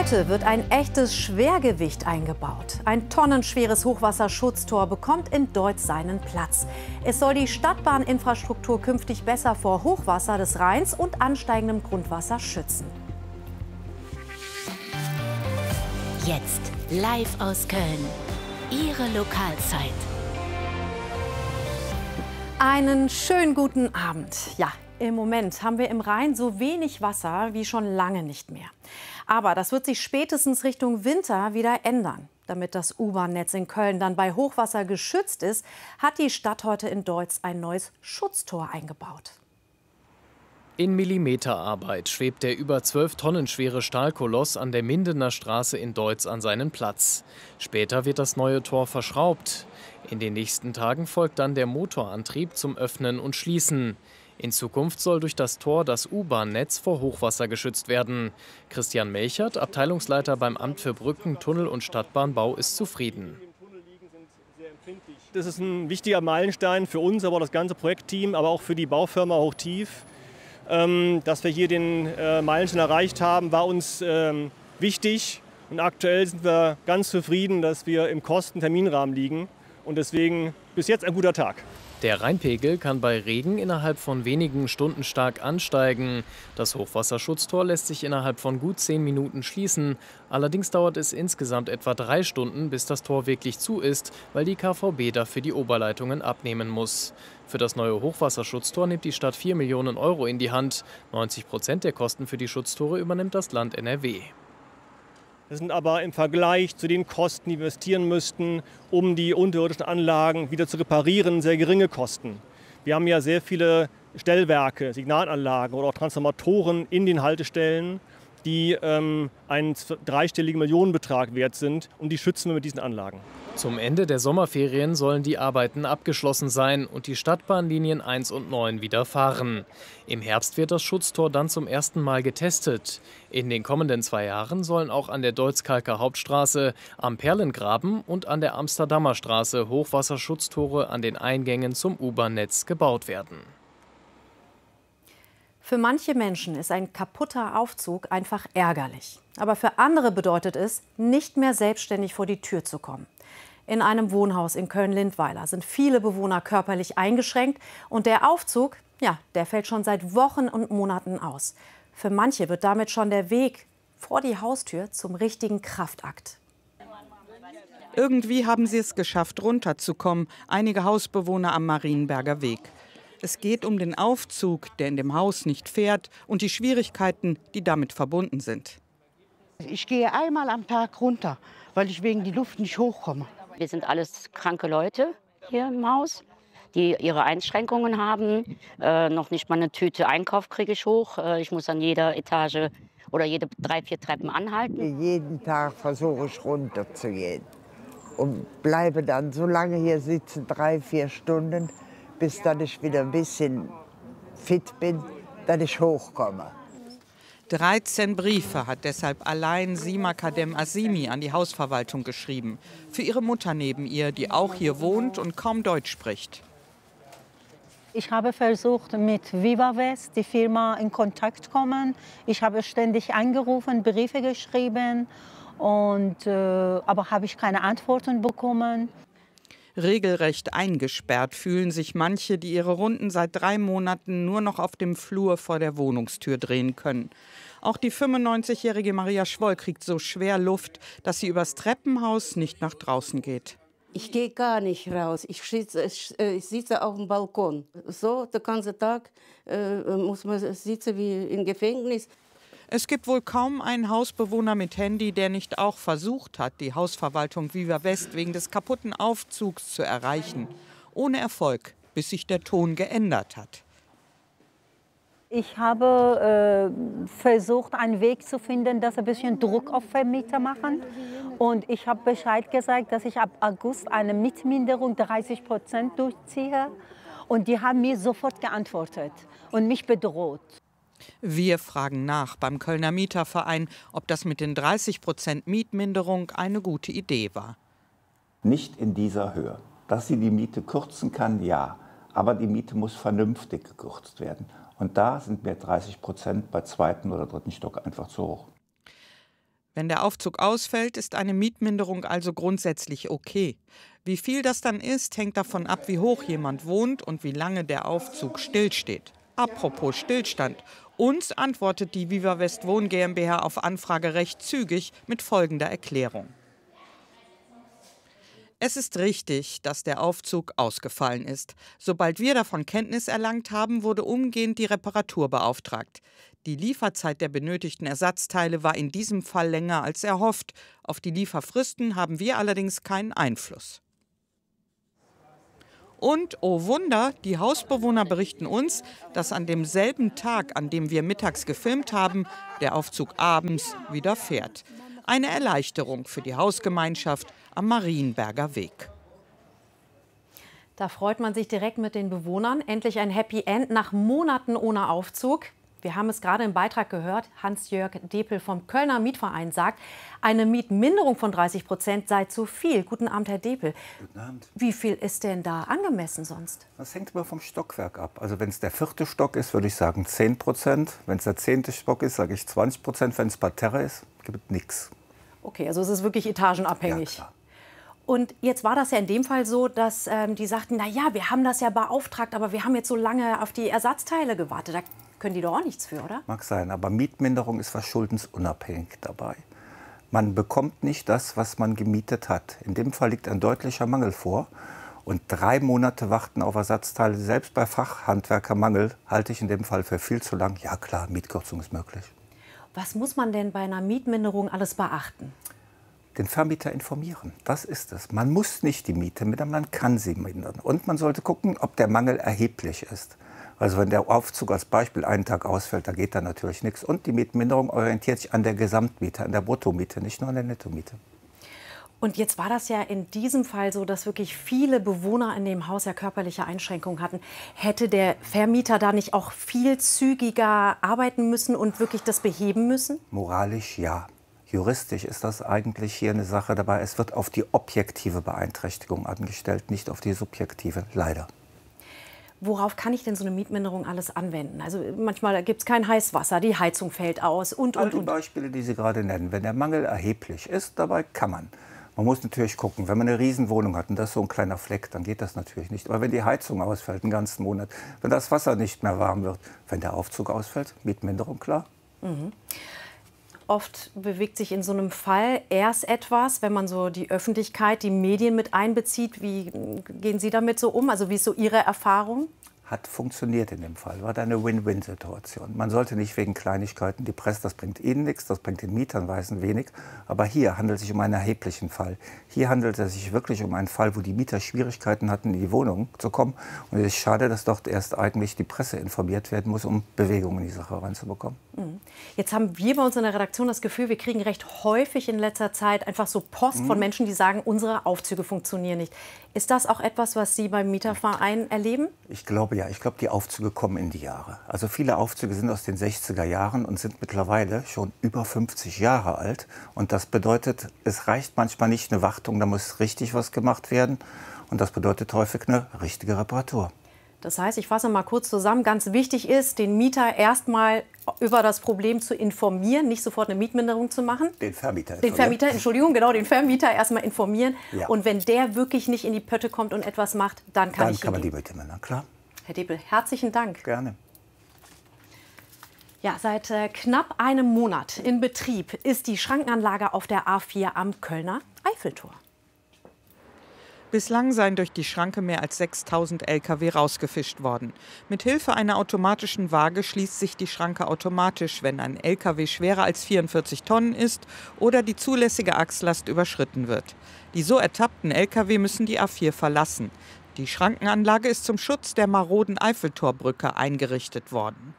Heute wird ein echtes Schwergewicht eingebaut. Ein tonnenschweres Hochwasserschutztor bekommt in Deutz seinen Platz. Es soll die Stadtbahninfrastruktur künftig besser vor Hochwasser des Rheins und ansteigendem Grundwasser schützen. Jetzt live aus Köln. Ihre Lokalzeit. Einen schönen guten Abend. Ja, im Moment haben wir im Rhein so wenig Wasser wie schon lange nicht mehr. Aber das wird sich spätestens Richtung Winter wieder ändern. Damit das U-Bahn-Netz in Köln dann bei Hochwasser geschützt ist, hat die Stadt heute in Deutz ein neues Schutztor eingebaut. In Millimeterarbeit schwebt der über 12 Tonnen schwere Stahlkoloss an der Mindener Straße in Deutz an seinen Platz. Später wird das neue Tor verschraubt. In den nächsten Tagen folgt dann der Motorantrieb zum Öffnen und Schließen. In Zukunft soll durch das Tor das U-Bahn-Netz vor Hochwasser geschützt werden. Christian Melchert, Abteilungsleiter beim Amt für Brücken, Tunnel und Stadtbahnbau, ist zufrieden. Das ist ein wichtiger Meilenstein für uns, aber auch das ganze Projektteam, aber auch für die Baufirma Hochtief. Dass wir hier den Meilenstein erreicht haben, war uns wichtig. Und aktuell sind wir ganz zufrieden, dass wir im Kosten-Terminrahmen liegen. Und deswegen bis jetzt ein guter Tag. Der Rheinpegel kann bei Regen innerhalb von wenigen Stunden stark ansteigen. Das Hochwasserschutztor lässt sich innerhalb von gut 10 Minuten schließen. Allerdings dauert es insgesamt etwa 3 Stunden, bis das Tor wirklich zu ist, weil die KVB dafür die Oberleitungen abnehmen muss. Für das neue Hochwasserschutztor nimmt die Stadt 4 Millionen Euro in die Hand. 90% der Kosten für die Schutztore übernimmt das Land NRW. Das sind aber im Vergleich zu den Kosten, die wir investieren müssten, um die unterirdischen Anlagen wieder zu reparieren, sehr geringe Kosten. Wir haben ja sehr viele Stellwerke, Signalanlagen oder auch Transformatoren in den Haltestellen, die einen dreistelligen Millionenbetrag wert sind, und die schützen wir mit diesen Anlagen. Zum Ende der Sommerferien sollen die Arbeiten abgeschlossen sein und die Stadtbahnlinien 1 und 9 wieder fahren. Im Herbst wird das Schutztor dann zum ersten Mal getestet. In den kommenden 2 Jahren sollen auch an der Deutz-Kalker Hauptstraße, am Perlengraben und an der Amsterdamer Straße Hochwasserschutztore an den Eingängen zum U-Bahn-Netz gebaut werden. Für manche Menschen ist ein kaputter Aufzug einfach ärgerlich. Aber für andere bedeutet es, nicht mehr selbstständig vor die Tür zu kommen. In einem Wohnhaus in Köln-Lindweiler sind viele Bewohner körperlich eingeschränkt und der Aufzug, ja, der fällt schon seit Wochen und Monaten aus. Für manche wird damit schon der Weg vor die Haustür zum richtigen Kraftakt. Irgendwie haben sie es geschafft, runterzukommen, einige Hausbewohner am Marienberger Weg. Es geht um den Aufzug, der in dem Haus nicht fährt, und die Schwierigkeiten, die damit verbunden sind. Ich gehe einmal am Tag runter, weil ich wegen der Luft nicht hochkomme. Wir sind alles kranke Leute hier im Haus, die ihre Einschränkungen haben. Noch nicht mal eine Tüte Einkauf kriege ich hoch. Ich muss an jeder Etage oder jede 3, 4 Treppen anhalten. Jeden Tag versuche ich runterzugehen und bleibe dann so lange hier sitzen, 3, 4 Stunden, bis dann ich wieder ein bisschen fit bin, dass ich hochkomme. 13 Briefe hat deshalb allein Sima Kadem Azimi an die Hausverwaltung geschrieben. Für ihre Mutter neben ihr, die auch hier wohnt und kaum Deutsch spricht. Ich habe versucht, mit Viva West, die Firma, in Kontakt zu kommen. Ich habe ständig angerufen, Briefe geschrieben, aber habe ich keine Antworten bekommen. Regelrecht eingesperrt fühlen sich manche, die ihre Runden seit 3 Monaten nur noch auf dem Flur vor der Wohnungstür drehen können. Auch die 95-jährige Maria Schwoll kriegt so schwer Luft, dass sie übers Treppenhaus nicht nach draußen geht. Ich gehe gar nicht raus. Ich sitze auf dem Balkon. So, den ganzen Tag muss man sitzen wie im Gefängnis. Es gibt wohl kaum einen Hausbewohner mit Handy, der nicht auch versucht hat, die Hausverwaltung Viva West wegen des kaputten Aufzugs zu erreichen. Ohne Erfolg, bis sich der Ton geändert hat. Ich habe versucht, einen Weg zu finden, dass ein bisschen Druck auf Vermieter machen. Und ich habe Bescheid gesagt, dass ich ab August eine Mietminderung 30% durchziehe. Und die haben mir sofort geantwortet und mich bedroht. Wir fragen nach beim Kölner Mieterverein, ob das mit den 30% Mietminderung eine gute Idee war. Nicht in dieser Höhe. Dass sie die Miete kürzen kann, ja. Aber die Miete muss vernünftig gekürzt werden. Und da sind mir 30% bei 2. oder 3. Stock einfach zu hoch. Wenn der Aufzug ausfällt, ist eine Mietminderung also grundsätzlich okay. Wie viel das dann ist, hängt davon ab, wie hoch jemand wohnt und wie lange der Aufzug stillsteht. Apropos Stillstand. Uns antwortet die Viva West Wohn GmbH auf Anfrage recht zügig mit folgender Erklärung. Es ist richtig, dass der Aufzug ausgefallen ist. Sobald wir davon Kenntnis erlangt haben, wurde umgehend die Reparatur beauftragt. Die Lieferzeit der benötigten Ersatzteile war in diesem Fall länger als erhofft. Auf die Lieferfristen haben wir allerdings keinen Einfluss. Und, oh Wunder, die Hausbewohner berichten uns, dass an demselben Tag, an dem wir mittags gefilmt haben, der Aufzug abends wieder fährt. Eine Erleichterung für die Hausgemeinschaft am Marienberger Weg. Da freut man sich direkt mit den Bewohnern. Endlich ein Happy End nach Monaten ohne Aufzug. Wir haben es gerade im Beitrag gehört. Hans-Jörg Depel vom Kölner Mietverein sagt, eine Mietminderung von 30% sei zu viel. Guten Abend, Herr Depel. Guten Abend. Wie viel ist denn da angemessen sonst? Das hängt immer vom Stockwerk ab. Also wenn es der 4. Stock ist, würde ich sagen 10%. Wenn es der 10. Stock ist, sage ich 20%. Wenn es Parterre ist, gibt es nichts. Okay, also es ist wirklich etagenabhängig. Ja, klar. Und jetzt war das ja in dem Fall so, dass die sagten, na ja, wir haben das ja beauftragt, aber wir haben jetzt so lange auf die Ersatzteile gewartet. Da können die doch auch nichts für, oder? Mag sein, aber Mietminderung ist verschuldensunabhängig dabei. Man bekommt nicht das, was man gemietet hat. In dem Fall liegt ein deutlicher Mangel vor. Und 3 Monate warten auf Ersatzteile, selbst bei Fachhandwerkermangel, halte ich in dem Fall für viel zu lang. Ja klar, Mietkürzung ist möglich. Was muss man denn bei einer Mietminderung alles beachten? Den Vermieter informieren, das ist es. Man muss nicht die Miete mindern, man kann sie mindern. Und man sollte gucken, ob der Mangel erheblich ist. Also wenn der Aufzug als Beispiel einen Tag ausfällt, da geht da natürlich nichts. Und die Mietminderung orientiert sich an der Gesamtmiete, an der Bruttomiete, nicht nur an der Nettomiete. Und jetzt war das ja in diesem Fall so, dass wirklich viele Bewohner in dem Haus ja körperliche Einschränkungen hatten. Hätte der Vermieter da nicht auch viel zügiger arbeiten müssen und wirklich das beheben müssen? Moralisch ja. Juristisch ist das eigentlich hier eine Sache dabei. Es wird auf die objektive Beeinträchtigung angestellt, nicht auf die subjektive, leider. Worauf kann ich denn so eine Mietminderung alles anwenden? Also manchmal gibt es kein Heißwasser, die Heizung fällt aus und. All die Beispiele, die Sie gerade nennen, wenn der Mangel erheblich ist, dabei kann man. Man muss natürlich gucken, wenn man eine Riesenwohnung hat und das ist so ein kleiner Fleck, dann geht das natürlich nicht. Aber wenn die Heizung ausfällt, einen ganzen Monat, wenn das Wasser nicht mehr warm wird, wenn der Aufzug ausfällt, Mietminderung, klar. Mhm. Oft bewegt sich in so einem Fall erst etwas, wenn man so die Öffentlichkeit, die Medien mit einbezieht. Wie gehen Sie damit so um? Also wie ist so Ihre Erfahrung? Hat funktioniert in dem Fall, war da eine Win-Win-Situation. Man sollte nicht wegen Kleinigkeiten die Presse, das bringt Ihnen nichts, das bringt den Mietern weisen wenig. Aber hier handelt es sich um einen erheblichen Fall. Hier handelt es sich wirklich um einen Fall, wo die Mieter Schwierigkeiten hatten, in die Wohnung zu kommen. Und es ist schade, dass dort erst eigentlich die Presse informiert werden muss, um Bewegung in die Sache reinzubekommen. Jetzt haben wir bei uns in der Redaktion das Gefühl, wir kriegen recht häufig in letzter Zeit einfach so Post von Menschen, die sagen, unsere Aufzüge funktionieren nicht. Ist das auch etwas, was Sie beim Mieterverein erleben? Ich glaube ja. Ich glaube, die Aufzüge kommen in die Jahre. Also viele Aufzüge sind aus den 60er Jahren und sind mittlerweile schon über 50 Jahre alt. Und das bedeutet, es reicht manchmal nicht eine Wartung, da muss richtig was gemacht werden. Und das bedeutet häufig eine richtige Reparatur. Das heißt, ich fasse mal kurz zusammen, ganz wichtig ist, den Mieter erstmal über das Problem zu informieren, nicht sofort eine Mietminderung zu machen. Den Vermieter. Den Vermieter, Entschuldigung, genau, den Vermieter erstmal informieren. Ja. Und wenn der wirklich nicht in die Pötte kommt und etwas macht, dann kann man die Miete mindern, klar. Herr Depel, herzlichen Dank. Gerne. Ja, seit knapp einem Monat in Betrieb ist die Schrankenanlage auf der A4 am Kölner Eiffeltor. Bislang seien durch die Schranke mehr als 6.000 Lkw rausgefischt worden. Mit Hilfe einer automatischen Waage schließt sich die Schranke automatisch, wenn ein Lkw schwerer als 44 Tonnen ist oder die zulässige Achslast überschritten wird. Die so ertappten Lkw müssen die A4 verlassen. Die Schrankenanlage ist zum Schutz der maroden Eiffeltorbrücke eingerichtet worden.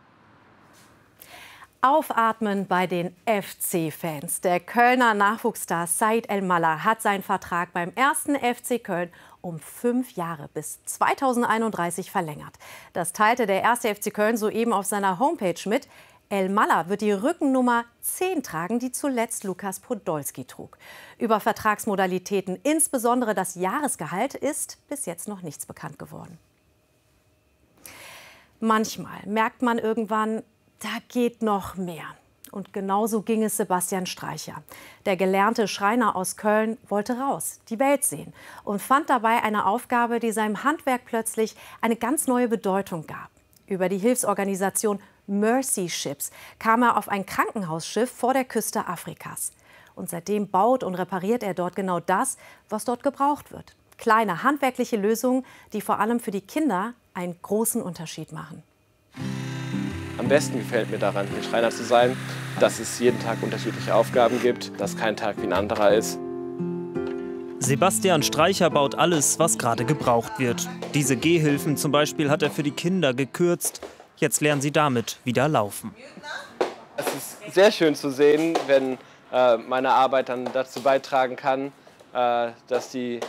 Aufatmen bei den FC-Fans. Der Kölner Nachwuchsstar Said El-Mallah hat seinen Vertrag beim 1. FC Köln um 5 Jahre bis 2031 verlängert. Das teilte der 1. FC Köln soeben auf seiner Homepage mit. El-Mallah wird die Rückennummer 10 tragen, die zuletzt Lukas Podolski trug. Über Vertragsmodalitäten, insbesondere das Jahresgehalt, ist bis jetzt noch nichts bekannt geworden. Manchmal merkt man irgendwann, da geht noch mehr. Und genauso ging es Sebastian Streicher. Der gelernte Schreiner aus Köln wollte raus, die Welt sehen und fand dabei eine Aufgabe, die seinem Handwerk plötzlich eine ganz neue Bedeutung gab. Über die Hilfsorganisation Mercy Ships kam er auf ein Krankenhausschiff vor der Küste Afrikas. Und seitdem baut und repariert er dort genau das, was dort gebraucht wird. Kleine handwerkliche Lösungen, die vor allem für die Kinder einen großen Unterschied machen. Am besten gefällt mir daran, hier Schreiner zu sein, dass es jeden Tag unterschiedliche Aufgaben gibt, dass kein Tag wie ein anderer ist. Sebastian Streicher baut alles, was gerade gebraucht wird. Diese Gehhilfen zum Beispiel hat er für die Kinder gekürzt. Jetzt lernen sie damit wieder laufen. Es ist sehr schön zu sehen, wenn meine Arbeit dann dazu beitragen kann, dass die